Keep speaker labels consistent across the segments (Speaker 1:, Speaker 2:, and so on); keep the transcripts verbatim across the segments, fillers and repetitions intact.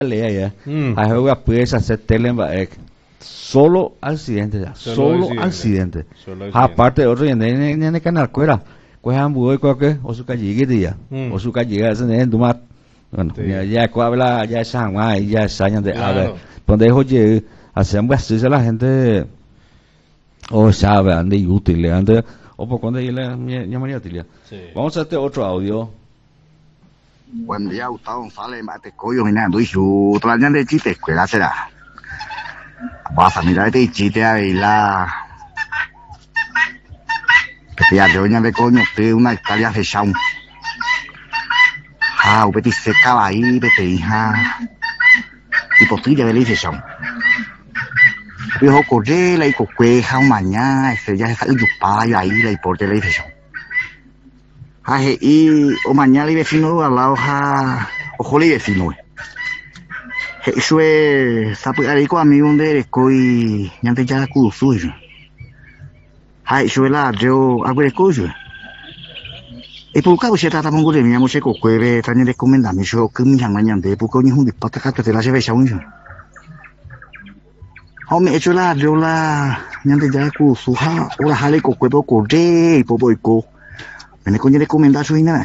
Speaker 1: lea ya.
Speaker 2: Mm.
Speaker 1: A jugar pues hacer tele solo accidente ya.
Speaker 2: Solo
Speaker 1: Solo
Speaker 2: accidente.
Speaker 1: accidente.
Speaker 2: Solo accidente.
Speaker 1: Aparte de otro ya en en canal cuera. Pues han buo ko ke o su calle ya.
Speaker 2: Mm.
Speaker 1: O su calle ya en dumat. Bueno,
Speaker 2: Sí.
Speaker 1: ya ya ko habla ya sang ma ya sañan de a
Speaker 2: Claro.
Speaker 1: ver. Donde oye hacen así la gente o sabe ande útil ande o por cuando le llamaría utilia.
Speaker 2: Sí.
Speaker 1: Vamos a este otro audio.
Speaker 3: Buen día, Gustavo González, mate coyo, mira, doy su traña de chiste, escuela será. Vas a mirar este chiste a verla. Que te hace doña de coño, te una Italia de Shaun. Ah, upeti se cava ahí, vete hija. Y postilla de le dice Shaun. Viejo corre, la y cocueja, mañana, ese ya se sale yupayo ahí, la y porte le dice Shaun. Aje, y o mañana y vecino al lado ja ojo y vecino eso es sapo ahí con amigo donde estoy ya te ya cu suyo ay eso es la yo hago el cojo y por cabo se trata con gure mi amo se cocueve trañe de comendame yo que mi mañana de poco ni un dispata que te la se ve ya un hombre eso la yo la ya te ya cu suja o la jale cocueve corre y poco y co me coño recomendar su nada.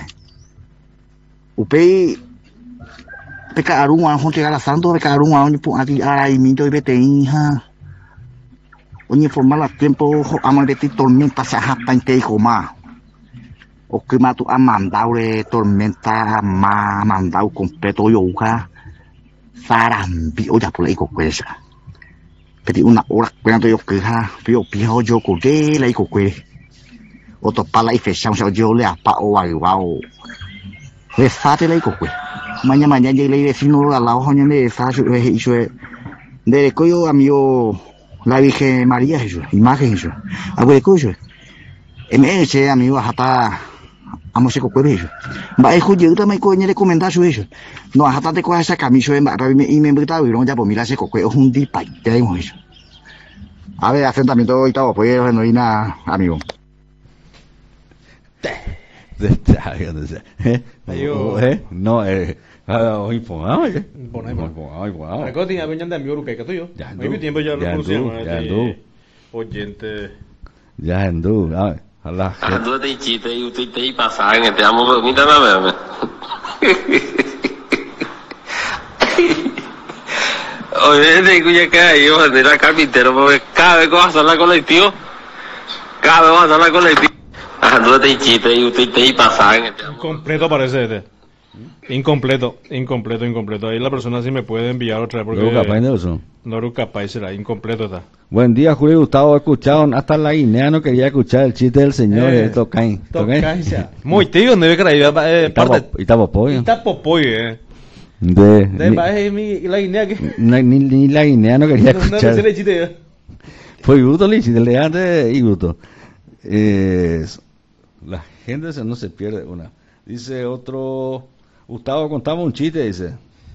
Speaker 3: Upei pecar un año junto a la santo pecar un año por aquí ahora y mito y vete hija. Oye formar la tiempo aman de ti tormenta se japa en te hijo más. O que más tú has mandado de tormenta más mandado completo yo uja. Sarambi oye por ahí cocuesa. Pedí una hora cuando yo queja, pio pio yo coge la hijo cue. Otro pala y fechamos yo le apa o wow. Le fate le coque. Mañana mañana le vecino a la hoja de facho hizo de coyo amigo la Virgen María eso, imagen eso. Algo de coyo. Ese amigo hasta amo se coque eso. Va el judio también coño recomendar su eso. No hasta te coge esa camisa y me invita y no ya por mirar ese coque es un dipa tenemos eso. A ver, asentamiento ahorita pues no hay nada, amigo.
Speaker 1: No, eh, hoy pongamos, ¿eh?
Speaker 2: Pon ahí, pon.
Speaker 1: Pongamos, pongamos.
Speaker 2: Recuerda que habían de amigo que tuyo.
Speaker 1: Ya
Speaker 2: Hoy mi tiempo ya
Speaker 1: ya
Speaker 2: lo pusieron.
Speaker 1: andu, ya
Speaker 2: este,
Speaker 1: andu.
Speaker 2: Oyente.
Speaker 1: Ya andu, a ver, Allah.
Speaker 4: Dua tay chi tay u tay tay pasar que te amo mi dama me. Oye, de cuya que yo de la carpintero porque cada vez que vas a hablar con el tío, cada vez vas a hablar con el tío. Dua tay chi tay u tay tay pasar que te amo.
Speaker 2: Incompleto parece este. Incompleto, incompleto, incompleto. Ahí la persona sí me puede enviar otra vez porque
Speaker 1: Luego capaz de eso.
Speaker 2: no era capaz será incompleto está.
Speaker 1: Buen día, Julio Gustavo. He escuchado hasta la Guinea, no quería escuchar el chiste del señor
Speaker 2: Eh,
Speaker 1: de Tocain.
Speaker 2: Tocancia. Muy tío, donde ve que la eh, parte.
Speaker 1: Y estaba pollo.
Speaker 2: Está popoy, eh.
Speaker 1: De,
Speaker 2: De
Speaker 1: ni,
Speaker 2: baje mi la Guinea que
Speaker 1: ni, ni, ni la Guinea no quería
Speaker 2: no no
Speaker 1: escuchar.
Speaker 2: se le chiste.
Speaker 1: Fue gusto, Lichi, le antes y gusto. Eh, la gente se, no se pierde una. Dice otro, Gustavo, contamos un chiste, dice.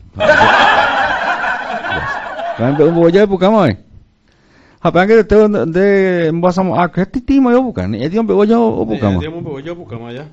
Speaker 1: Un boya buscamos ahí. Apenas que te de pasamos a que timo yo buscan. Es un boya o buscamos.
Speaker 2: Digamos, yo buscamos allá.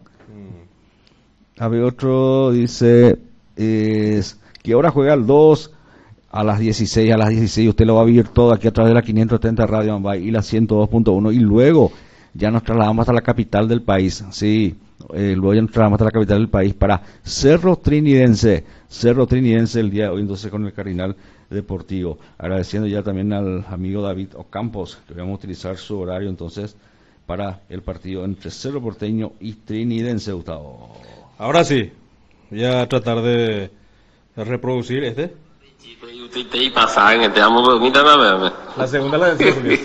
Speaker 1: A ver, otro dice es que ahora juega el dos a las dieciséis, a las dieciséis usted lo va a vivir todo aquí a través de la quinientos treinta Radio Mambay y la ciento dos punto uno y luego ya nos trasladamos hasta la capital del país, sí, eh, luego ya nos trasladamos hasta la capital del país para Cerro Trinidense, Cerro Trinidense el día de hoy entonces con el Cardinal Deportivo, agradeciendo ya también al amigo David Ocampos que vamos a utilizar su horario entonces para el partido entre Cerro Porteño y Trinidense, Gustavo.
Speaker 2: Ahora sí, voy a tratar de, de reproducir este.
Speaker 4: Tay tay pasar que te amo mi dama me.
Speaker 2: La segunda la decía Julio.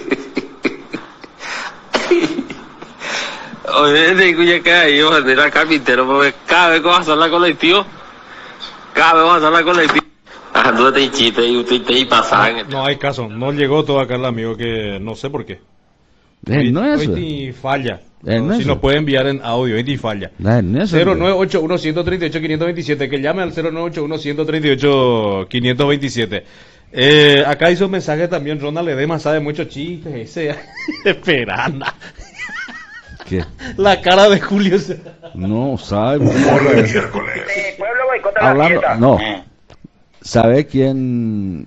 Speaker 4: Oye, de cuya que yo de la carpintero porque cada vez que vas a hablar con el tío, cada vez vas a hablar con el tío. Dua tay chi tay u tay tay pasar que te
Speaker 2: No hay caso, no llegó todo acá el amigo que no sé por qué.
Speaker 1: Eh,
Speaker 2: Hoy,
Speaker 1: no es
Speaker 2: hoy
Speaker 1: eso.
Speaker 2: ni falla.
Speaker 1: Eh, no
Speaker 2: si
Speaker 1: es
Speaker 2: nos
Speaker 1: eso.
Speaker 2: puede enviar en audio, hoy ni falla.
Speaker 1: Eh, no es eso.
Speaker 2: cero nueve ocho uno, uno tres ocho, cinco dos siete, que llame al cero nueve ocho uno, uno tres ocho, cinco dos siete. Eh, acá hizo un mensaje también, Ronald Ledema sabe muchos chistes, ese. Esperanda.
Speaker 1: ¿Qué?
Speaker 2: La cara de Julio.
Speaker 1: No sabe.
Speaker 5: Pueblo boicota la
Speaker 1: Hablando,
Speaker 5: fiesta.
Speaker 1: no. ¿sabe quién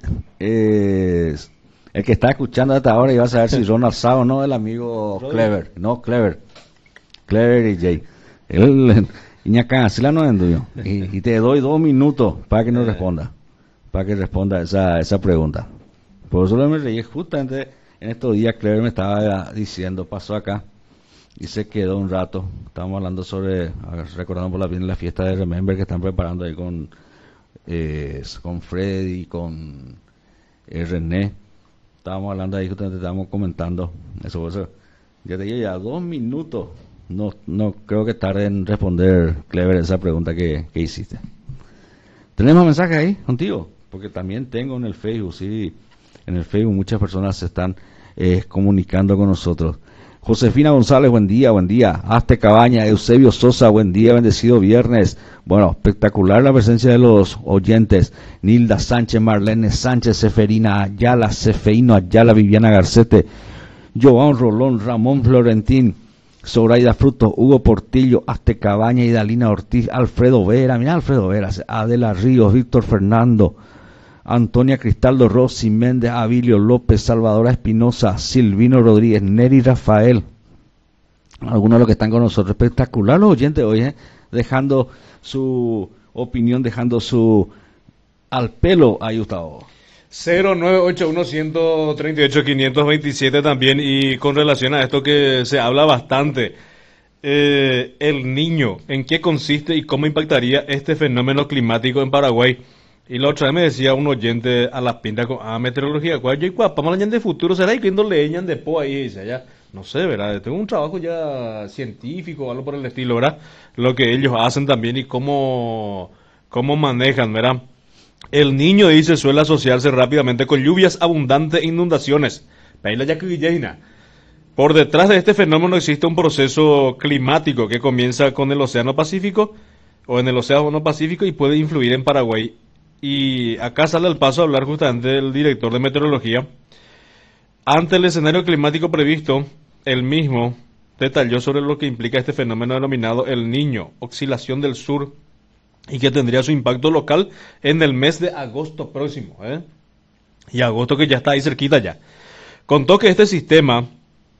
Speaker 1: es el que está escuchando hasta ahora y va a saber si Ronald sabe o no? El amigo Clever, no, Clever, Clever y Jay. Él, Iñaca, así la no enduyo. Y, y te doy dos minutos para que nos responda, para que responda esa, esa pregunta. Por eso me reí, justamente en estos días Clever me estaba diciendo, pasó acá y se quedó un rato. Estábamos hablando sobre, recordando por la bien la fiesta de Remember que están preparando ahí con eh, con Freddy, con eh, René. Estábamos hablando ahí, justamente estábamos comentando eso. Por eso ya te digo, ya dos minutos. No, no creo que tarde en responder, Clever, esa pregunta que, que hiciste. ¿Tenemos mensajes ahí contigo? Porque también tengo en el Facebook, sí, en el Facebook muchas personas se están eh, comunicando con nosotros. Josefina González, buen día, buen día. Aste Cabaña, Eusebio Sosa, buen día, bendecido viernes. Bueno, espectacular la presencia de los oyentes. Nilda Sánchez, Marlene Sánchez, Seferina Ayala, Sefeino Ayala, Viviana Garcete, Joan Rolón, Ramón Florentín, Zoraida Frutos, Hugo Portillo, Aste Cabaña, Idalina Ortiz, Alfredo Vera, mira Alfredo Vera, Adela Ríos, Víctor Fernando, Antonia Cristaldo, Rosy Méndez, Abilio López, Salvadora Espinosa, Silvino Rodríguez, Neri Rafael, algunos de los que están con nosotros. Espectacular los oyentes hoy, ¿eh? Dejando su opinión, dejando su al pelo ahí, Gustavo.
Speaker 2: cero nueve ocho uno, uno tres ocho, cinco dos siete también, y con relación a esto que se habla bastante, eh, el niño, ¿en qué consiste y cómo impactaría este fenómeno climático en Paraguay? Y la otra vez me decía un oyente a la pinta con a meteorología, ¿cuál yo y cuál? Vamos a de futuro, será y cuando leñan de po ahí, dice allá, no sé, ¿verdad? Tengo un trabajo ya científico o algo por el estilo, ¿verdad? Lo que ellos hacen también y cómo, cómo manejan, ¿verdad? El niño, dice, suele asociarse rápidamente con lluvias abundantes e inundaciones. Por detrás de este fenómeno existe un proceso climático que comienza con el Océano Pacífico o en el Océano Pacífico y puede influir en Paraguay. Y acá sale al paso a hablar justamente del director de meteorología. Ante el escenario climático previsto, él mismo detalló sobre lo que implica este fenómeno denominado El Niño, oscilación del sur, y que tendría su impacto local en el mes de agosto próximo, ¿eh? Y agosto que ya está ahí cerquita ya. Contó que este sistema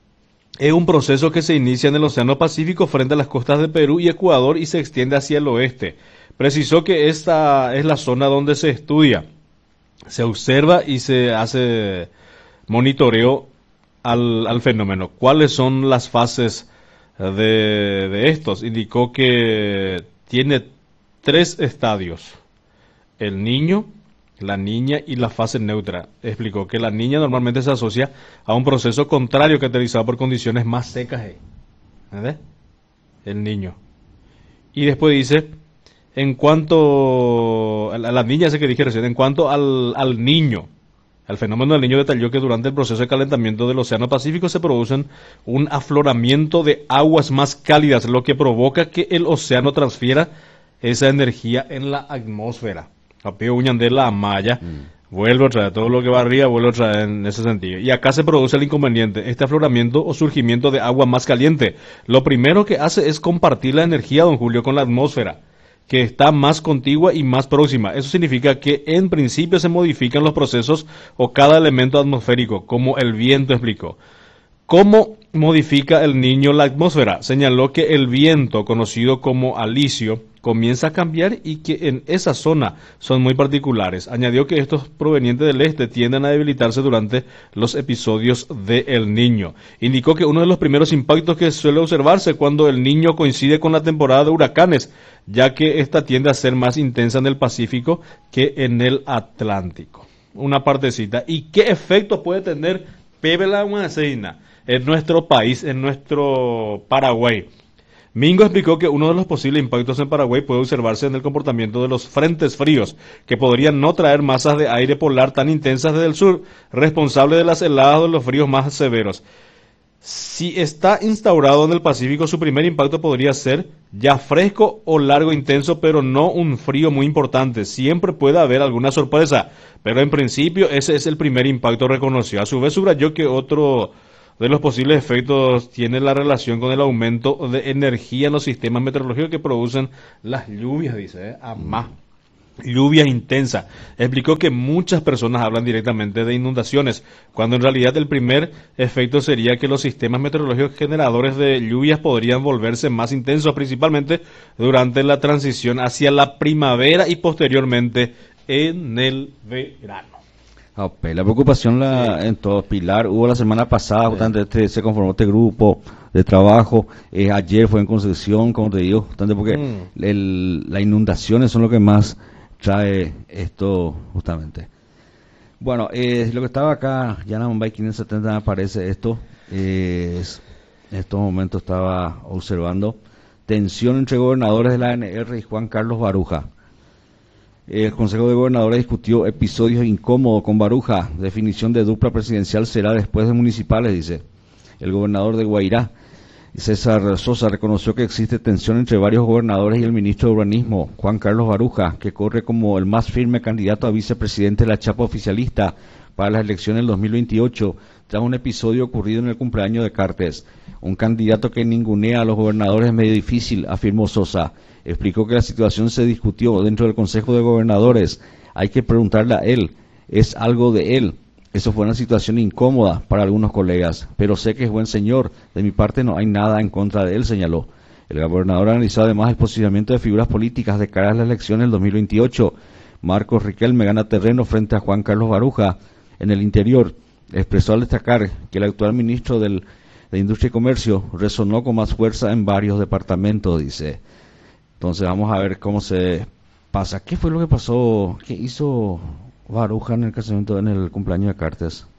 Speaker 2: es un proceso que se inicia en el Océano Pacífico frente a las costas de Perú y Ecuador y se extiende hacia el oeste. Precisó que esta es la zona donde se estudia, se observa y se hace monitoreo al, al fenómeno. ¿Cuáles son las fases de, de estos? Indicó que tiene tres estadios: el niño, la niña y la fase neutra. Explicó que la niña normalmente se asocia a un proceso contrario caracterizado por condiciones más secas. ¿Entiendes? El niño. Y después dice, en cuanto a la niña, ese que dije recién, en cuanto al, al niño, el fenómeno del niño, detalló que durante el proceso de calentamiento del Océano Pacífico se producen un afloramiento de aguas más cálidas, lo que provoca que el océano transfiera esa energía en la atmósfera. Apio uñan de la malla, mm. vuelve otra vez, todo lo que va arriba vuelve otra vez en ese sentido. Y acá se produce el inconveniente, este afloramiento o surgimiento de agua más caliente. Lo primero que hace es compartir la energía, don Julio, con la atmósfera, que está más contigua y más próxima. Eso significa que en principio se modifican los procesos o cada elemento atmosférico, como el viento, explicó. ¿Cómo modifica el niño la atmósfera? Señaló que el viento, conocido como alisio, comienza a cambiar y que en esa zona son muy particulares. Añadió que estos provenientes del este tienden a debilitarse durante los episodios de El Niño. Indicó que uno de los primeros impactos que suele observarse cuando el Niño coincide con la temporada de huracanes, ya que esta tiende a ser más intensa en el Pacífico que en el Atlántico. Una partecita. ¿Y qué efecto puede tener Pebela Huaseina en nuestro país, en nuestro Paraguay? Mingo explicó que uno de los posibles impactos en Paraguay puede observarse en el comportamiento de los frentes fríos, que podrían no traer masas de aire polar tan intensas desde el sur, responsable de las heladas o de los fríos más severos. Si está instaurado en el Pacífico, su primer impacto podría ser ya fresco o largo intenso, pero no un frío muy importante. Siempre puede haber alguna sorpresa, pero en principio ese es el primer impacto, reconoció. A su vez subrayó que otro de los posibles efectos tiene la relación con el aumento de energía en los sistemas meteorológicos que producen las lluvias, dice, ¿eh? A más. lluvia intensa. Explicó que muchas personas hablan directamente de inundaciones, cuando en realidad el primer efecto sería que los sistemas meteorológicos generadores de lluvias podrían volverse más intensos, principalmente durante la transición hacia la primavera y posteriormente en el verano.
Speaker 1: Okay. La preocupación la, en todo Pilar hubo la semana pasada, justamente este, se conformó este grupo de trabajo, eh, ayer fue en Concepción, como te digo, justamente porque mm. el, las inundaciones son lo que más trae esto justamente. Bueno, eh, lo que estaba acá, ya en Mumbai quinientos setenta me aparece esto, eh, es, en estos momentos estaba observando tensión entre gobernadores de la A N R y Juan Carlos Baruja. El Consejo de Gobernadores discutió episodios incómodos con Baruja, definición de dupla presidencial será después de municipales, dice. El gobernador de Guairá, César Sosa, reconoció que existe tensión entre varios gobernadores y el ministro de Urbanismo, Juan Carlos Baruja, que corre como el más firme candidato a vicepresidente de la chapa oficialista para las elecciones del dos mil veintiocho, tras un episodio ocurrido en el cumpleaños de Cartes. Un candidato que ningunea a los gobernadores es medio difícil, afirmó Sosa. Explicó que la situación se discutió dentro del Consejo de Gobernadores. Hay que preguntarle a él, es algo de él. Eso fue una situación incómoda para algunos colegas, pero sé que es buen señor. De mi parte no hay nada en contra de él, señaló. El gobernador analizó además el posicionamiento de figuras políticas de cara a las elecciones del dos mil veintiocho. Marcos Riquelme gana terreno frente a Juan Carlos Baruja. En el interior, expresó al destacar que el actual ministro del, de Industria y Comercio resonó con más fuerza en varios departamentos, dice. Entonces vamos a ver cómo se pasa. ¿Qué fue lo que pasó? ¿Qué hizo Baruja en el casamiento, en el cumpleaños de Cartes?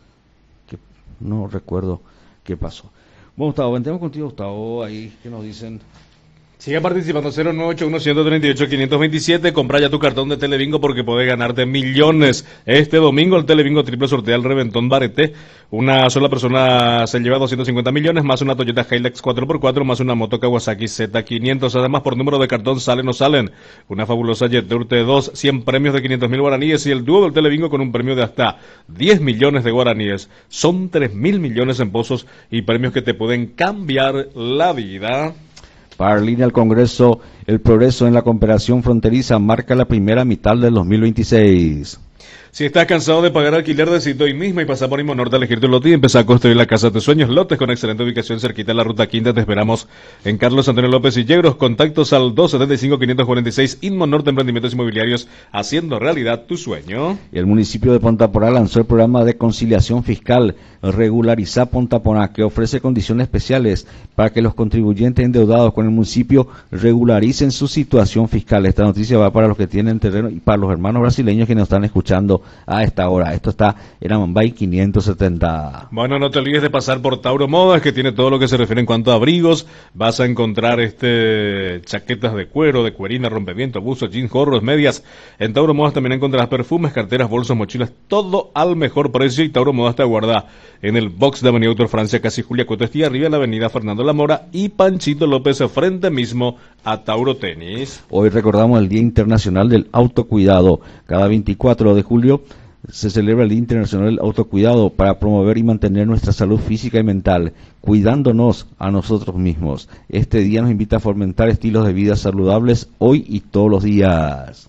Speaker 1: Que no recuerdo qué pasó. Bueno, Gustavo, vendemos contigo, Gustavo, ahí que nos dicen.
Speaker 2: Sigue participando, cero nueve ocho uno, uno tres ocho, cinco dos siete. Compra ya tu cartón de Telebingo porque podés ganarte millones. Este domingo el Telebingo triple sortea el Reventón Barete. Una sola persona se lleva doscientos cincuenta millones, más una Toyota Hilux cuatro por cuatro, más una moto Kawasaki Z quinientos. Además, por número de cartón salen o salen una fabulosa Jetour T dos, cien premios de quinientos mil guaraníes y el dúo del Telebingo con un premio de hasta diez millones de guaraníes. Son tres mil millones en pozos y premios que te pueden cambiar la vida.
Speaker 1: Para línea al Congreso, el progreso en la cooperación fronteriza marca la primera mitad del dos mil veintiséis.
Speaker 2: Si estás cansado de pagar alquiler, decide hoy mismo y pasa por Inmonorte a elegir tu lote y empezar a construir la casa de tus sueños. Lotes con excelente ubicación cerquita de la Ruta Quinta. Te esperamos en Carlos Antonio López y Yegros. Contactos al dos setenta y cinco, quinientos cuarenta y seis. Inmonorte Emprendimientos Inmobiliarios, haciendo realidad tu sueño. El municipio de Ponta Porá lanzó el programa de conciliación fiscal Regularizar Ponta Porá, que ofrece condiciones especiales para que los contribuyentes endeudados con el municipio regularicen su situación fiscal. Esta noticia va para los que tienen terreno y para los hermanos brasileños que nos están escuchando a esta hora. Esto está en Amambay quinientos setenta. Bueno, no te olvides de pasar por Tauro Modas, que tiene todo lo que se refiere en cuanto a abrigos. Vas a encontrar este chaquetas de cuero, de cuerina, rompeviento, buzos, jeans, gorros, medias. En Tauro Modas también encontrarás perfumes, carteras, bolsos, mochilas, todo al mejor precio. Y Tauro Modas te aguarda en el box de Avenida Autor Francia, casi Julia Cotesti, arriba en la avenida Fernando Lamora y Panchito López, frente mismo a Tauro Tenis.
Speaker 1: Hoy recordamos el Día Internacional del Autocuidado. Cada veinticuatro de julio se celebra el Día Internacional del Autocuidado para promover y mantener nuestra salud física y mental, cuidándonos a nosotros mismos. Este día nos invita a fomentar estilos de vida saludables hoy y todos los días.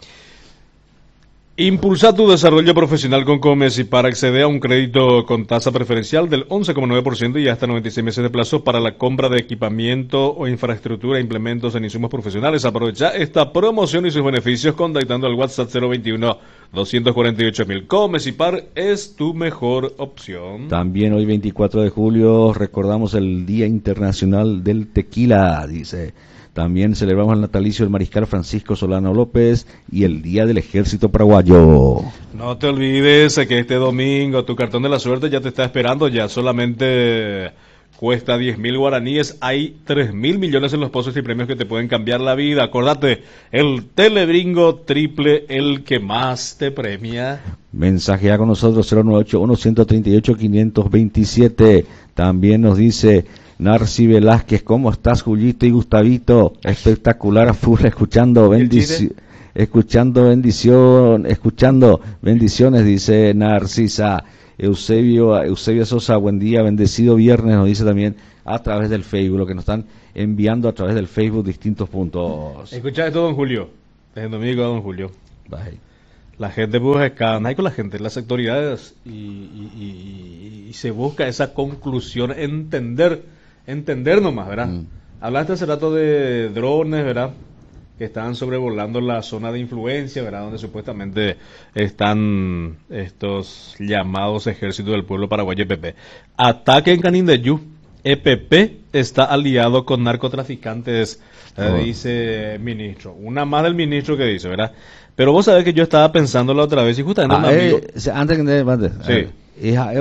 Speaker 2: Impulsa tu desarrollo profesional con Comes y para acceder a un crédito con tasa preferencial del once coma nueve por ciento y hasta noventa y seis meses de plazo para la compra de equipamiento o infraestructura, implementos en insumos profesionales. Aprovecha esta promoción y sus beneficios contactando al WhatsApp cero veintiuno, doscientos cuarenta y ocho mil. Comes y Par es tu mejor opción.
Speaker 1: También hoy veinticuatro de julio recordamos el Día Internacional del Tequila, dice. También celebramos el natalicio del mariscal Francisco Solano López y el Día del Ejército Paraguayo.
Speaker 2: No te olvides que este domingo tu cartón de la suerte ya te está esperando. Ya solamente cuesta diez mil guaraníes. Hay tres mil millones en los pozos y premios que te pueden cambiar la vida. Acordate, el Telebingo triple, el que más te premia.
Speaker 1: Mensajea con nosotros cero nueve ocho uno, uno tres ocho, cinco dos siete. También nos dice Narci Velázquez, ¿cómo estás, Julito y Gustavito? Espectacular, full, escuchando bendición, escuchando bendición, escuchando bendiciones, dice Narcisa. Eusebio, Eusebio Sosa, buen día, bendecido viernes, nos dice también a través del Facebook, lo que nos están enviando a través del Facebook distintos puntos.
Speaker 2: Escucha esto, don Julio. Desde el domingo, don Julio.
Speaker 1: Bye.
Speaker 2: La gente busca, no hay con la gente, las autoridades, y, y, y, y se busca esa conclusión, entender, entender nomás, ¿verdad? Mm. Hablaste hace rato de drones, ¿verdad? Que están sobrevolando la zona de influencia, ¿verdad? Donde supuestamente están estos llamados Ejército del Pueblo Paraguayo E P P. Ataque en Canindeyú. E P P está aliado con narcotraficantes, eh, oh. dice el ministro. Una más del ministro que dice, ¿verdad? Pero vos sabés que yo estaba pensando la otra vez y justamente
Speaker 1: ah,
Speaker 2: un amigo...
Speaker 1: Eh, antes que antes,
Speaker 2: sí.
Speaker 1: Eh,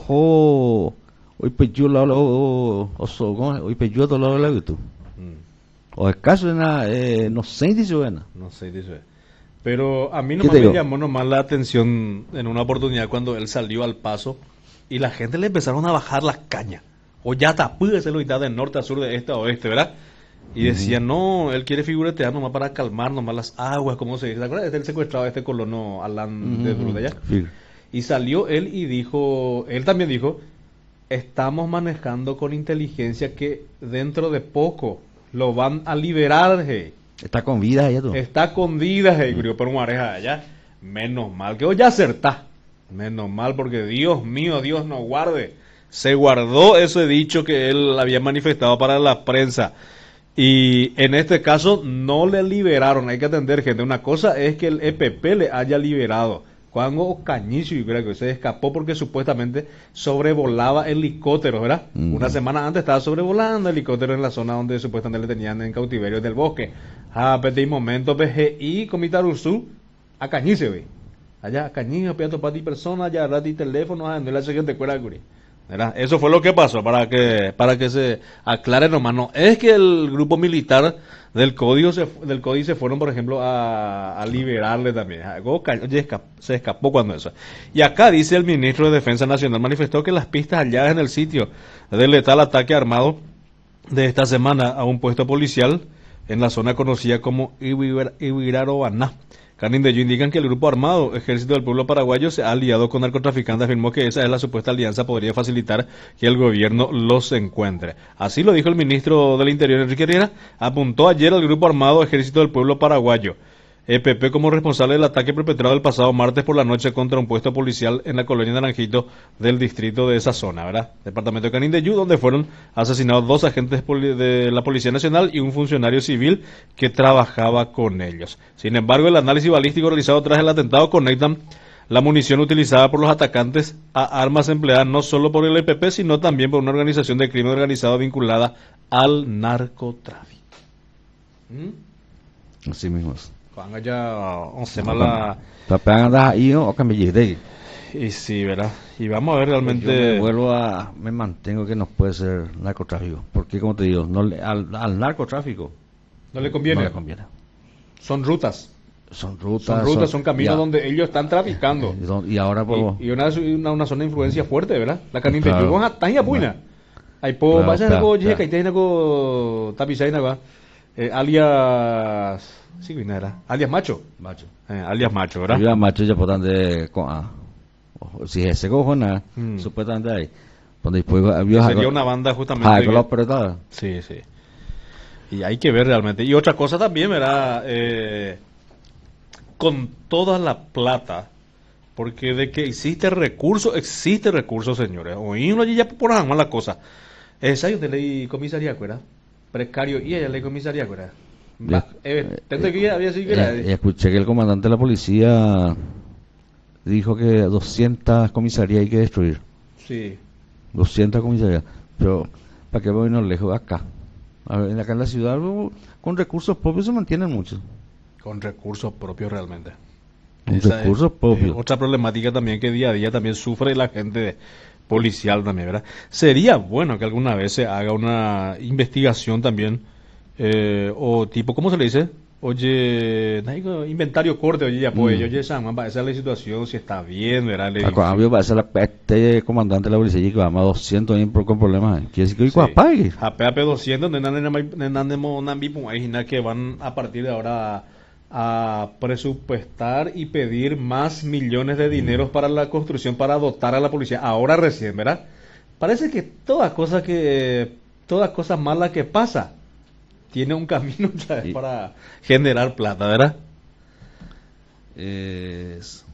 Speaker 1: ojo, hoy pecho lo lo oso, hoy pecho todo lo lo tú. O el caso de nada, eh, no sé dice buena.
Speaker 2: No sé dice. Pero a mí nomás me llamó nomás la atención en una oportunidad cuando él salió al paso y la gente le empezaron a bajar las cañas. O ya tapó ese loitad de norte a sur, de este a oeste, ¿verdad? Y decían, uh-huh. no, él quiere figuretear nomás para calmar nomás las aguas, como se dice. ¿Te acuerdas? Este el secuestrado, este colono Alan uh-huh. de Duro de allá. Sí. Y salió él y dijo, él también dijo, estamos manejando con inteligencia que dentro de poco lo van a liberar, hey.
Speaker 1: Está con vida allá tú.
Speaker 2: Está con vida, hey, uh-huh. por una oreja allá. Menos mal que hoy ya acertá. Menos mal porque Dios mío, Dios nos guarde. Se guardó ese dicho que él había manifestado para la prensa. Y en este caso no le liberaron, hay que atender, gente. Una cosa es que el E P P le haya liberado. Cuando Cañizo, y creo que se escapó porque supuestamente sobrevolaba helicópteros, ¿verdad? Uh-huh. Una semana antes estaba sobrevolando helicópteros en la zona donde supuestamente le tenían en cautiverio del bosque. Ah, pero de momento P G I, Comitaruzú, a Cañizo, güey. Allá, a Cañizo, piato para ti persona, ya rati teléfono, ah, no le hace gente cuera, güey. ¿Verdad? Eso fue lo que pasó, para que para que se aclare nomás. No es que el grupo militar del código se, del código se fueron, por ejemplo, a, a liberarle también. Oye, se escapó cuando eso. Y acá dice el ministro de Defensa Nacional, manifestó que las pistas halladas en el sitio del letal ataque armado de esta semana a un puesto policial en la zona conocida como Ibirarobaná, Canindeyú, indican que el grupo armado Ejército del Pueblo Paraguayo se ha aliado con narcotraficantes. Afirmó que esa es la supuesta alianza, podría facilitar que el gobierno los encuentre. Así lo dijo el ministro del Interior, Enrique Riera. Apuntó ayer al grupo armado Ejército del Pueblo Paraguayo, E P P, como responsable del ataque perpetrado el pasado martes por la noche contra un puesto policial en la colonia Naranjito del distrito de esa zona, ¿verdad? Departamento de Canindeyú, donde fueron asesinados dos agentes de la Policía Nacional y un funcionario civil que trabajaba con ellos. Sin embargo, el análisis balístico realizado tras el atentado conectan la munición utilizada por los atacantes a armas empleadas no solo por el E P P, sino también por una organización de crimen organizado vinculada al narcotráfico.
Speaker 1: ¿Mm? Así mismo es.
Speaker 2: Cuando ya once mala.
Speaker 1: ahí o cambié.
Speaker 2: Y sí, ¿verdad? Y vamos a ver realmente.
Speaker 1: Yo me vuelvo a. Me mantengo que no puede ser narcotráfico. Porque, como te digo, no le, al, al narcotráfico.
Speaker 2: No le conviene.
Speaker 1: No le conviene.
Speaker 2: Son rutas.
Speaker 1: Son rutas.
Speaker 2: Son rutas, son, son caminos ya. donde ellos están traficando.
Speaker 1: Y, y ahora, por.
Speaker 2: Y, y una, una, una zona de influencia fuerte, ¿verdad? La Canindeyú con Ataña Puina. Ahí po, vaya algo, llega, que tiene algo, tapizaina, va. Alias. Sí, era. Alias Macho.
Speaker 1: Macho.
Speaker 2: Eh, alias Macho, ¿verdad?
Speaker 1: Alias Macho ya potente con ah, si ese cojona, mm. supuestamente ahí. Donde después
Speaker 2: sería algo, una banda justamente.
Speaker 1: Ah, con los apretados.
Speaker 2: Sí, sí. Y hay que ver realmente. Y otra cosa también, ¿verdad? Eh, con toda la plata, porque de que existe recurso, existe recurso, señores. Oí uno ya por nada más la cosa. Esa yo te leí comisaría, ¿verdad? Precario y ella leí comisaría, ¿verdad? Va, eh, eh, que había así que era,
Speaker 1: eh, escuché que el comandante de la policía dijo que doscientas comisarías hay que destruir.
Speaker 2: Sí.
Speaker 1: doscientas comisarías. Pero, ¿para qué voy no lejos de acá? A ver, acá en la ciudad, con recursos propios se mantienen muchos.
Speaker 2: Con recursos propios realmente.
Speaker 1: Con Esa recursos es, propios.
Speaker 2: Eh, otra problemática también que día a día también sufre la gente policial también, ¿verdad? Sería bueno que alguna vez se haga una investigación también. Eh, o tipo, ¿cómo se le dice? Oye, inventario corte, oye, ya pues, mm. oye, San Juan, esa es la situación, si está bien, ¿verdad? Le
Speaker 1: cambio, va a ser este comandante de la policía que va a doscientos con problemas. Quiere decir que hoy apague.
Speaker 2: A P A P doscientos, no que van a partir de ahora a, a presupuestar y pedir más millones de dineros para la construcción, para dotar a la policía. Ahora recién, ¿verdad? Parece que todas cosas que, todas cosas malas que pasa tiene un camino, ¿sabes?
Speaker 1: Y,
Speaker 2: para generar plata, ¿verdad?
Speaker 1: Es...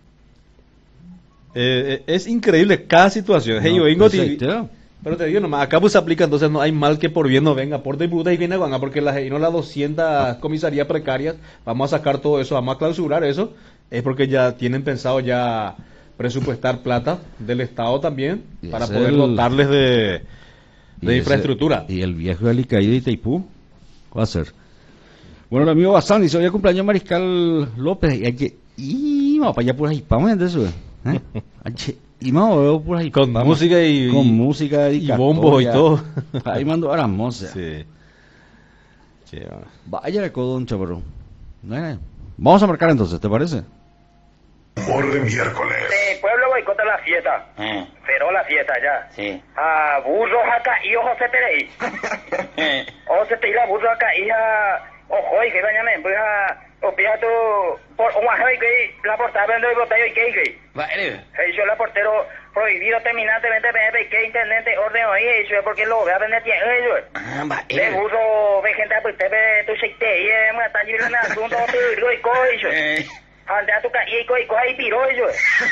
Speaker 2: Eh, eh, es increíble cada situación. Hey, yo
Speaker 1: No,
Speaker 2: vengo
Speaker 1: pues,
Speaker 2: ti-
Speaker 1: ya.
Speaker 2: pero te digo nomás, acá pues se aplica, entonces no hay mal que por bien no venga, por de puta y viene guanga, porque las no las doscientas comisarías precarias, vamos a sacar todo eso, vamos a clausurar eso, es porque ya tienen pensado ya presupuestar plata del Estado también,
Speaker 1: Y
Speaker 2: para
Speaker 1: ese
Speaker 2: poder
Speaker 1: el-
Speaker 2: dotarles de,
Speaker 1: Y
Speaker 2: de
Speaker 1: ese-
Speaker 2: infraestructura.
Speaker 1: Y el viejo de Alicaída de Itaipú, ¿qué va a hacer? Bueno, el amigo Bazán dice, hoy es cumpleaños Mariscal López, y hay que... Y vamos para allá puras hispamos, ¿entendés? ¿Eh? Ache, y vamos, veo puras
Speaker 2: Con
Speaker 1: hispamos.
Speaker 2: música y-
Speaker 1: Con
Speaker 2: y-
Speaker 1: música
Speaker 2: y bombos y todo.
Speaker 1: Ahí mando a las mozas.
Speaker 2: Sí. Sí, va.
Speaker 1: Vaya de codón, chaparro. Eh, Vamos a marcar entonces, ¿te parece?
Speaker 5: Humor de miércoles.
Speaker 6: El pueblo boicota la fiesta.
Speaker 7: Eh,
Speaker 6: Cerró la fiesta ya.
Speaker 7: sí.
Speaker 6: A burro acá y ojo se terei.
Speaker 7: Eh,
Speaker 6: O se te irá burro acá y a ojo y que bañame, pues a o piato por un ajo que la portada vendo y botella y que que.
Speaker 7: vale.
Speaker 6: Eso la portero prohibido terminantemente me que intendente orden hoy eso es porque lo voy a vender tiene eso.
Speaker 7: Ah,
Speaker 6: Le
Speaker 7: vale.
Speaker 6: burro ve gente pues te ve tu seite y me está llevando asunto pero y coiso.
Speaker 7: Eh,
Speaker 6: Ande a tu ca y coi coi piro eso.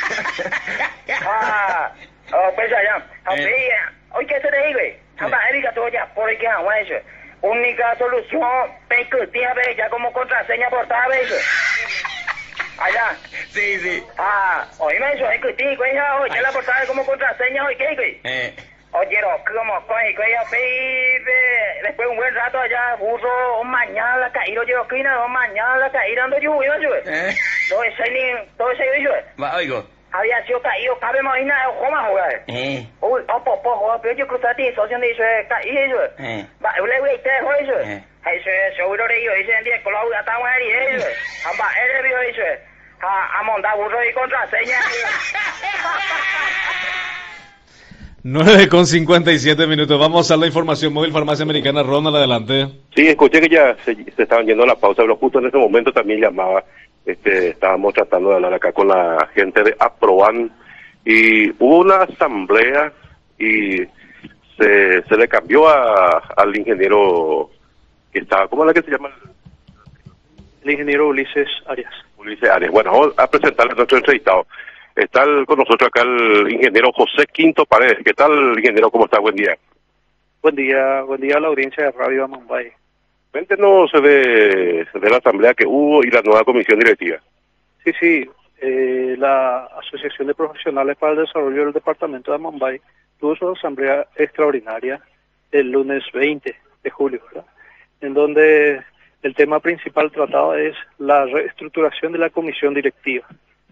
Speaker 6: Ah, oh, pues ya, a ver, hoy qué se te dice, anda, Erika, tú ya, por qué agua eso. Única solución, peco, tía, ve, ya como contraseña portada, eso. Allá.
Speaker 7: sí, sí.
Speaker 6: Ah, oíme eso, es que tico, hija, oye, la portada como contraseña, oye, ¿qué, qué?
Speaker 7: Eh,
Speaker 6: Oye, como, coge, coge, pe, después un buen rato allá, burro, mañana la caída, yo, que no, mañana la caída, ando lluvia, yo.
Speaker 7: eh,
Speaker 6: Todo ese, ni- todo ese, yo.
Speaker 7: va, oigo.
Speaker 6: Había sido caído, cabe imaginar, ojo más, jugar.
Speaker 7: Eh,
Speaker 6: Uy, opo, po, pero yo creo que socio de eso, caído, eso.
Speaker 7: eh,
Speaker 6: Va, yo le voy a decir, eso.
Speaker 7: Eh.
Speaker 6: Eso es, seguro de ellos, dicen, diez, con la huida, estamos ahí, eso. Amba, él vio eso. A, a montar burro y contraseña.
Speaker 2: nueve con cincuenta y siete minutos. Vamos a la información móvil Farmacia Americana. Ronald, adelante.
Speaker 8: Sí, escuché que ya se, se estaban yendo a la pausa, pero justo en ese momento también llamaba, este, estábamos tratando de hablar acá con la gente de Aproban y hubo una asamblea y se, se le cambió a, al ingeniero que estaba, ¿cómo es la que se llama?
Speaker 9: El ingeniero Ulises Arias.
Speaker 8: Ulises Arias. Bueno, vamos a presentarle a nuestro entrevistado. Está el- con nosotros acá el ingeniero José Quinto Paredes. ¿Qué tal, ingeniero? ¿Cómo está? Buen día.
Speaker 9: Buen día, buen día a la audiencia de Radio Mumbai.
Speaker 8: Cuéntenos de, de la asamblea que hubo y la nueva comisión directiva.
Speaker 9: Sí, sí, eh, la Asociación de Profesionales para el Desarrollo del Departamento de Mumbai tuvo su asamblea extraordinaria el lunes veinte de julio, ¿verdad? En donde el tema principal tratado es la reestructuración de la comisión directiva.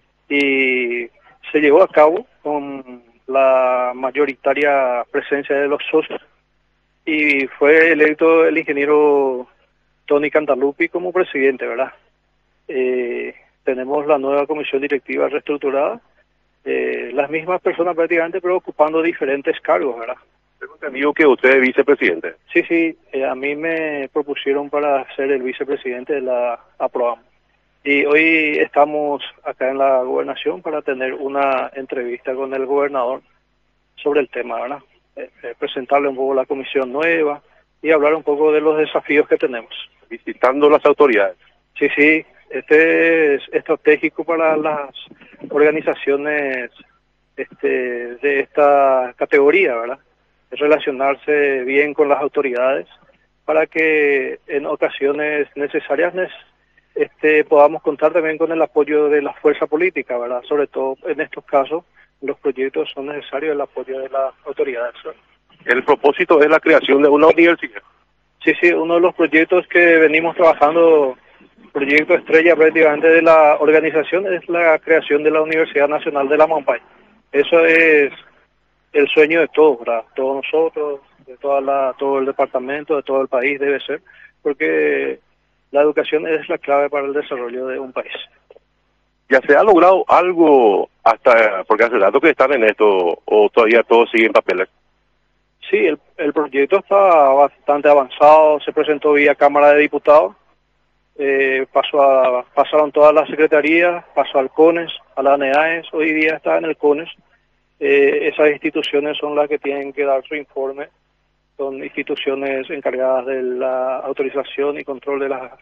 Speaker 9: Y se llevó a cabo con la mayoritaria presencia de los socios y fue electo el ingeniero Tony Cantalupi como presidente, ¿verdad? Eh, tenemos la nueva comisión directiva reestructurada, eh, las mismas personas prácticamente, pero ocupando diferentes cargos, ¿verdad?
Speaker 8: Tengo entendido que usted es vicepresidente.
Speaker 9: Sí, sí, eh, a mí me propusieron para ser el vicepresidente de la APROAM. Y hoy estamos acá en la gobernación para tener una entrevista con el gobernador sobre el tema, ¿verdad? Eh, eh, presentarle un poco la comisión nueva y hablar un poco de los desafíos que tenemos.
Speaker 8: Visitando las autoridades.
Speaker 9: Sí, sí, este es estratégico para las organizaciones este, de esta categoría, ¿verdad? Es relacionarse bien con las autoridades para que en ocasiones necesarias nes- este, podamos contar también con el apoyo de la fuerza política, ¿verdad? Sobre todo en estos casos, los proyectos son necesarios el apoyo de las autoridades, ¿verdad?
Speaker 8: El propósito es la creación de una universidad.
Speaker 9: Sí, sí, uno de los proyectos que venimos trabajando, proyecto estrella prácticamente de la organización, es la creación de la Universidad Nacional de la Mumbai. Eso es el sueño de todos, ¿verdad? Todos nosotros, de toda la, todo el departamento, de todo el país debe ser, porque la educación es la clave para el desarrollo de un país.
Speaker 8: ¿Ya se ha logrado algo hasta, porque hace rato que están en esto, o todavía todo sigue en papeles?
Speaker 9: Sí, el, el proyecto está bastante avanzado, se presentó vía Cámara de Diputados, eh, pasó a, pasaron todas las secretarías, pasó al CONES, a la ANEAES, hoy día está en el CONES. Eh, esas instituciones son las que tienen que dar su informe, son instituciones encargadas de la autorización y control de las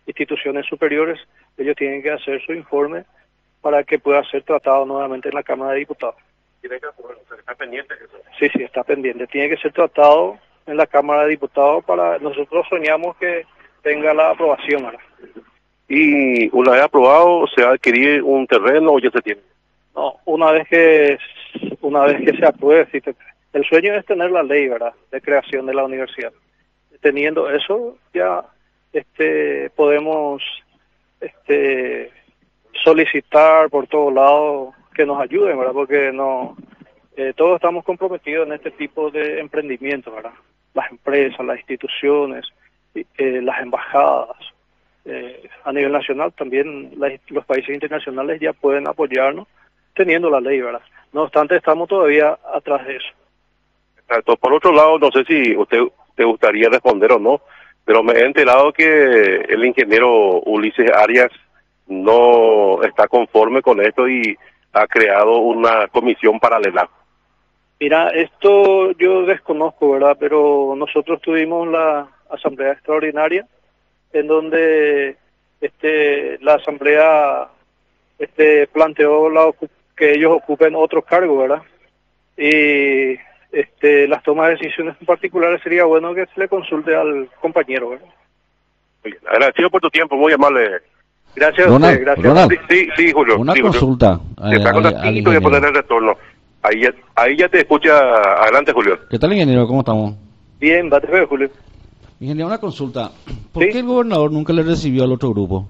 Speaker 9: instituciones superiores, ellos tienen que hacer su informe para que pueda ser tratado nuevamente en la Cámara de Diputados.
Speaker 8: ¿Tiene que está pendiente eso?
Speaker 9: Sí, sí, está pendiente. Tiene que ser tratado en la Cámara de Diputados para... Nosotros soñamos que tenga la aprobación ahora.
Speaker 8: Y una vez aprobado, ¿se va a adquirir un terreno o ya se tiene?
Speaker 9: No, una vez que una vez que se apruebe, si te- el sueño es tener la ley, ¿verdad?, de creación de la universidad. Teniendo eso, ya este podemos este solicitar por todos lados que nos ayuden, ¿verdad?, porque no eh, todos estamos comprometidos en este tipo de emprendimiento, ¿verdad? Las empresas, las instituciones, y, eh, las embajadas. Eh, a nivel nacional también la- los países internacionales ya pueden apoyarnos teniendo la ley, ¿verdad? No obstante, estamos todavía atrás de eso.
Speaker 8: Exacto. Por otro lado, no sé si usted te gustaría responder o no, pero me he enterado que el ingeniero Ulises Arias no está conforme con esto y ha creado una comisión paralela.
Speaker 9: Mira, esto yo desconozco, ¿verdad? Pero nosotros tuvimos la asamblea extraordinaria en donde este la asamblea este planteó la ocu- que ellos ocupen otros cargos, ¿verdad? Y este las tomas de decisiones en particulares sería bueno que se le consulte al compañero, ¿verdad?
Speaker 8: Muy bien. Agradecido por tu tiempo, muy amable.
Speaker 9: Gracias a
Speaker 1: Ronald,
Speaker 9: usted, gracias.
Speaker 1: Ronald.
Speaker 8: Sí, sí, sí, Julio.
Speaker 1: Una
Speaker 8: sí, Julio.
Speaker 1: consulta.
Speaker 8: Se está
Speaker 1: eh,
Speaker 8: con
Speaker 1: al-
Speaker 8: las
Speaker 1: al
Speaker 8: cinco y después
Speaker 1: ingeniero.
Speaker 8: el retorno. Ahí ya, ahí ya te escucha. Adelante, Julio.
Speaker 1: ¿Qué tal, ingeniero? ¿Cómo estamos?
Speaker 9: Bien, va te veo, Julio.
Speaker 1: Ingeniero, una consulta. ¿Por
Speaker 9: Sí.
Speaker 1: qué el gobernador nunca le recibió al otro grupo?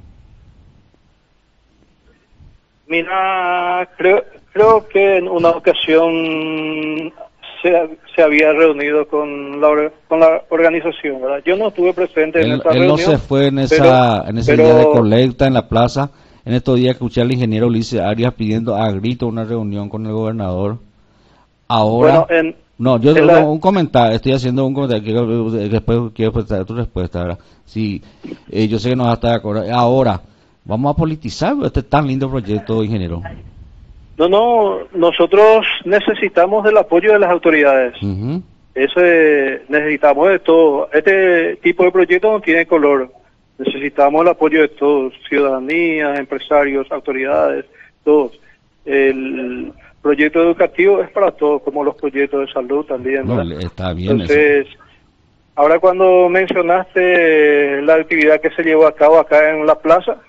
Speaker 9: Mira, creo, creo que en una ocasión se, se había reunido con la, or- con la organización, ¿verdad? Yo no estuve presente en
Speaker 1: Él,
Speaker 9: esa
Speaker 1: él no
Speaker 9: reunión.
Speaker 1: se fue en, esa,
Speaker 9: pero-
Speaker 1: en ese
Speaker 9: pero-
Speaker 1: día de colecta en la plaza. En estos días escuché al ingeniero Ulises Arias pidiendo a grito una reunión con el gobernador. Ahora...
Speaker 9: Bueno, en,
Speaker 1: No, yo
Speaker 9: en
Speaker 1: tengo
Speaker 9: la-
Speaker 1: un comentario, estoy haciendo un comentario, quiero, después quiero prestar tu respuesta, ¿verdad? Sí, eh, yo sé que no vas a estar de acuerdo. Ahora, vamos a politizar este tan lindo proyecto, ingeniero.
Speaker 9: no, no, nosotros necesitamos del apoyo de las autoridades.
Speaker 1: Ujú.
Speaker 9: Eso es- necesitamos de todo. Este tipo de proyecto no tiene color. Necesitamos el apoyo de todos, ciudadanía, empresarios, autoridades, todos. El proyecto educativo es para todos, como los proyectos de salud también,
Speaker 1: No,
Speaker 9: ¿verdad?
Speaker 1: está bien eso.
Speaker 9: Entonces, ahora cuando mencionaste la actividad que se llevó a cabo acá en la plaza,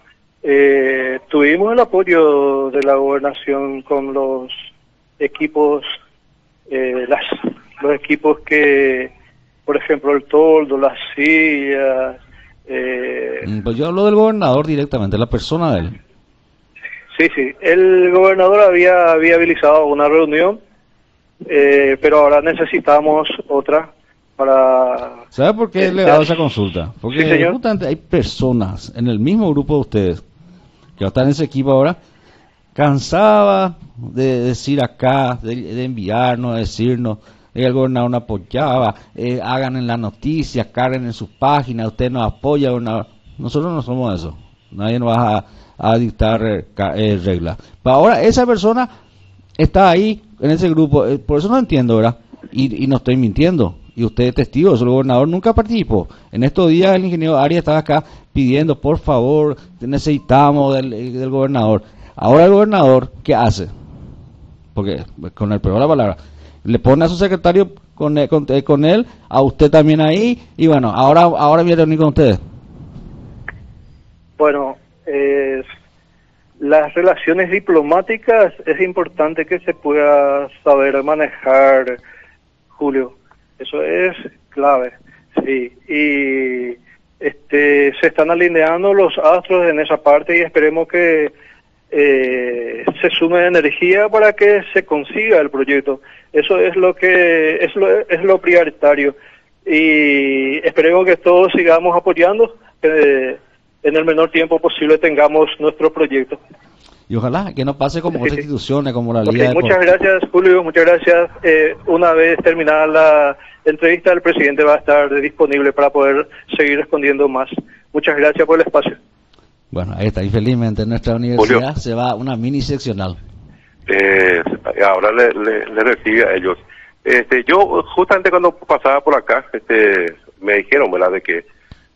Speaker 9: eh, tuvimos el apoyo de la gobernación con los equipos, eh, las, los equipos que, por ejemplo, el toldo, las sillas. Eh,
Speaker 1: Mm, Pues yo hablo del gobernador directamente, la persona de él.
Speaker 9: sí, sí, el gobernador había viabilizado una reunión, eh, pero ahora necesitamos otra para...
Speaker 1: ¿Sabe por qué
Speaker 9: Eh,
Speaker 1: le he dado esa consulta? Porque
Speaker 9: sí, señor.
Speaker 1: justamente hay personas en el mismo grupo de ustedes que están en ese equipo ahora, cansaba de decir acá, de, de enviarnos, de decirnos, eh, el gobernador no apoyaba, eh, hagan en las noticias, carguen en sus páginas, usted nos apoya, gobernador. Nosotros no somos eso, nadie nos va a, a dictar eh, ca- eh, reglas. Pero ahora esa persona está ahí en ese grupo, eh, por eso no entiendo, ¿verdad? Y, y no estoy mintiendo. Y usted es testigo, el gobernador nunca participó. En estos días el ingeniero Arias estaba acá pidiendo, por favor, necesitamos del, del gobernador. Ahora el gobernador, ¿qué hace? Porque, con el peor de la palabra, le pone a su secretario con, él- con, eh, con él, a usted también ahí, y bueno, ahora ahora voy a reunir con ustedes.
Speaker 9: Bueno, eh, las relaciones diplomáticas es importante que se pueda saber manejar, Julio. Eso es clave, sí. Y este se están alineando los astros en esa parte y esperemos que eh, se sume energía para que se consiga el proyecto. Eso es lo que es lo, es lo prioritario y esperemos que todos sigamos apoyando. Eh, en el menor tiempo posible tengamos nuestro proyecto.
Speaker 1: Y ojalá que no pase como
Speaker 9: Sí,
Speaker 1: otras
Speaker 9: sí.
Speaker 1: instituciones, como la
Speaker 9: Ok,
Speaker 1: Liga de
Speaker 9: muchas gracias, Julio, muchas gracias. Eh, una vez terminada la entrevista, el presidente va a estar disponible para poder seguir respondiendo más. Muchas gracias por el espacio.
Speaker 1: Bueno, ahí está, y felizmente en nuestra universidad se va una mini seccional.
Speaker 8: Eh, ahora le, le, le recibe a ellos. Este, yo justamente cuando pasaba por acá, este, me dijeron, ¿verdad?, de que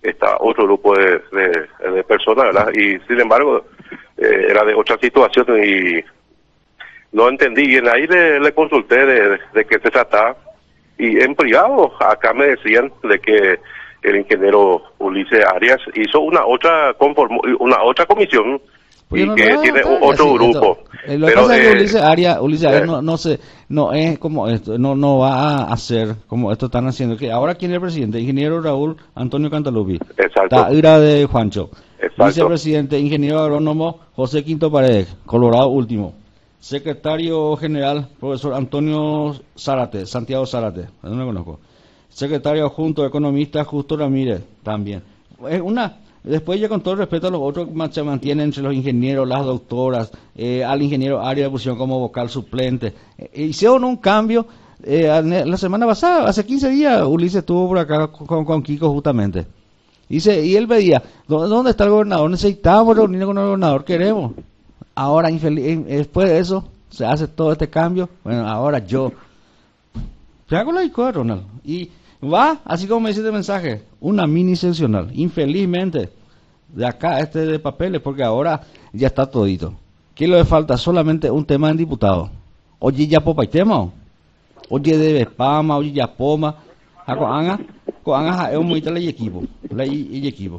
Speaker 8: está otro grupo de, de, de personas, ¿verdad? Y sin embargo, eh, era de otra situación y no entendí bien. Ahí le, le consulté de, de, de qué se trataba y en privado acá me decían de que el ingeniero Ulises Arias hizo una otra conformó, una otra comisión y no, que no, tiene no, otro así, grupo.
Speaker 1: Esto, lo que pasa es que Ulises Arias, Ulises Arias eh, no, no se, no es como esto, no no va a hacer como esto están haciendo. Que ahora quién es el presidente, ingeniero Raúl Antonio Cantalupi.
Speaker 8: Exacto.
Speaker 1: Taira de Juancho.
Speaker 8: Exacto.
Speaker 1: Vicepresidente, ingeniero agrónomo José Quinto Paredes, Colorado último. Secretario general, profesor Antonio Zárate, Santiago Zárate, no lo conozco. Secretario adjunto de economista Justo Ramírez, también. Es una, después ya con todo el respeto a los otros se mantienen entre los ingenieros, las doctoras, eh, al ingeniero Arias pusieron como vocal suplente. Eh, hicieron un cambio, eh, la semana pasada, hace quince días, Ulises estuvo por acá con, con Kiko justamente. Dice, y él veía, ¿dónde está el gobernador? Necesitamos reunirnos con el gobernador, queremos. Ahora, infeliz, después de eso, se hace todo este cambio. Bueno, ahora yo. Se hago la disco, Ronald. Y va, así como me dice este mensaje, una mini seccional. Infelizmente, de acá, este de papeles, porque ahora ya está todito. ¿Qué le falta? Solamente un tema en diputado. Oye, ya popa y tema. Oye, de Bespama, oye, ya poma. A coanga, coanga es un muy tal equipo. Y equipo.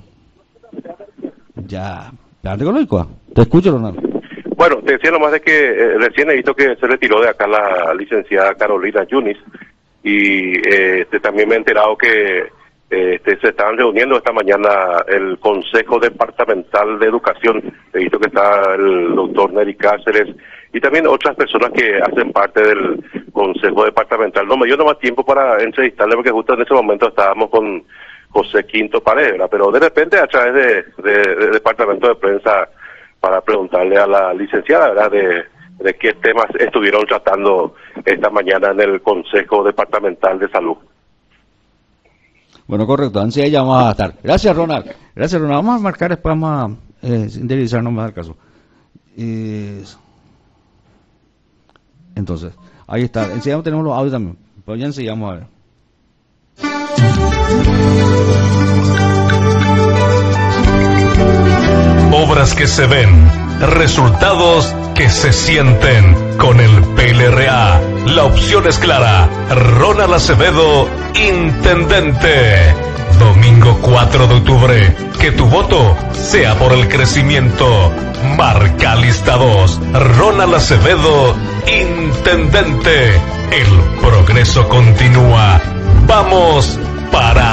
Speaker 1: Ya. Espérate con lo disco. Te escucho, Ronald.
Speaker 8: Bueno, te decía nomás de que eh, recién he visto que se retiró de acá la licenciada Carolina Yunis y eh, este, también me he enterado que eh, este, se estaban reuniendo esta mañana el Consejo Departamental de Educación. He visto que está el doctor Neri Cáceres y también otras personas que hacen parte del Consejo Departamental. No me dio nomás tiempo para entrevistarle porque justo en ese momento estábamos con José Quinto Paredes, pero de repente a través de, de, de Departamento de Prensa para preguntarle a la licenciada, ¿verdad?, de, de qué temas estuvieron tratando esta mañana en el Consejo Departamental de Salud.
Speaker 1: Bueno, correcto, antes ya vamos a estar. Gracias, Ronald. Gracias, Ronald. Vamos a marcar, después vamos a eh, sintetizarnos más al caso. Eh, entonces, ahí está. Enseguida tenemos los audios también, pero ya enseguida vamos a ver.
Speaker 10: Obras que se ven, resultados que se sienten. Con el P L R A, la opción es clara. Ronald Acevedo, intendente. Domingo cuatro de octubre, que tu voto sea por el crecimiento. Marca lista dos, Ronald Acevedo, intendente. El progreso continúa. Vamos para